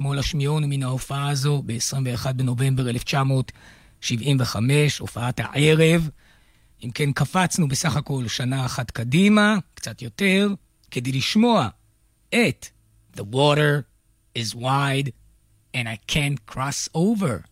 אתמול השמיעון מן ההופעה הזו ב-21 בנובמבר 1975, הופעת הערב. אם כן, קפצנו בסך הכל שנה אחת קדימה, קצת יותר, כדי לשמוע את The Water is Wide and I Can't Cross Over.